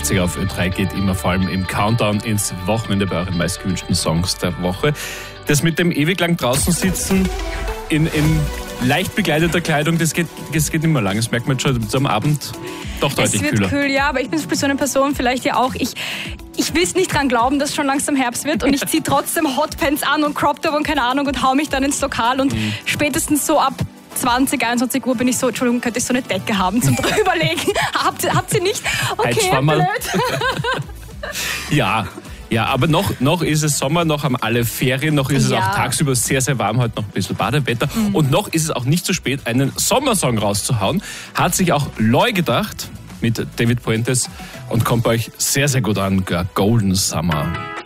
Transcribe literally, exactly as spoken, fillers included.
achtzig auf Ö drei geht immer vor allem im Countdown ins Wochenende bei euren meistgewünschten Songs der Woche. Das mit dem ewig lang draußen sitzen in, in leicht bekleideter Kleidung, das geht, das geht immer lang. Das merkt man schon am Abend doch deutlich kühler. Es wird kühl, ja, aber ich bin so eine Person, vielleicht ja auch, ich, ich will es nicht dran glauben, dass es schon langsam Herbst wird und ich ziehe trotzdem Hotpants an und Crop Top und keine Ahnung und hau mich dann ins Lokal und mhm. spätestens so ab zwanzig, einundzwanzig Uhr bin ich so, Entschuldigung, könnte ich so eine Decke haben zum drüberlegen? habt, habt ihr nicht? Okay, blöd. Ja, ja, aber noch, noch ist es Sommer, noch haben alle Ferien, noch ist ja. es auch tagsüber sehr, sehr warm, heute noch ein bisschen Badewetter mhm. und noch ist es auch nicht zu spät, einen Sommersong rauszuhauen. Hat sich auch Loy gedacht mit David Puentes und kommt bei euch sehr, sehr gut an, Golden Summer.